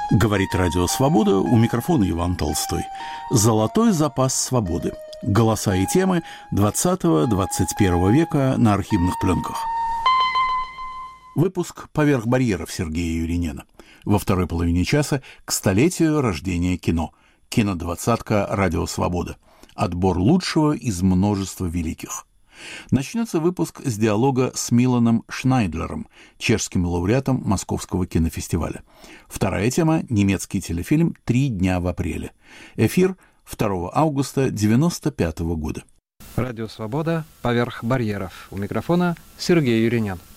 Говорит Радио Свобода, у микрофона Иван Толстой. Золотой запас свободы. Голоса и темы 20-21 века на архивных пленках. Выпуск «Поверх барьеров» Сергея Юринена. Во второй половине часа к столетию рождения кино. Кинодвадцатка «Радио Свобода». Отбор лучшего из множества великих. Начнется выпуск с диалога с Миланом Шнайдлером, чешским лауреатом Московского кинофестиваля. Вторая тема – немецкий телефильм «Три дня в апреле». Эфир 2 августа 1995 года. Радио «Свобода. Поверх барьеров». У микрофона Сергей Юринен.